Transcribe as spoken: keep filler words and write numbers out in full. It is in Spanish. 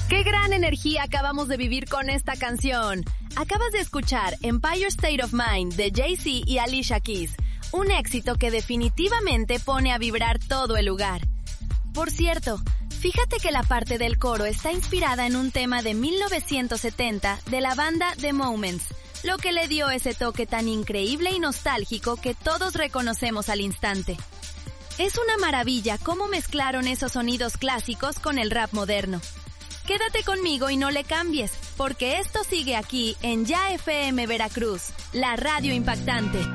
¡Qué gran energía acabamos de vivir con esta canción! Acabas de escuchar Empire State of Mind de Jay-Z y Alicia Keys, un éxito que definitivamente pone a vibrar todo el lugar. Por cierto, fíjate que la parte del coro está inspirada en un tema de mil novecientos setenta de la banda The Moments, lo que le dio ese toque tan increíble y nostálgico que todos reconocemos al instante. Es una maravilla cómo mezclaron esos sonidos clásicos con el rap moderno. Quédate conmigo y no le cambies, porque esto sigue aquí en Ya F M Veracruz, la radio impactante.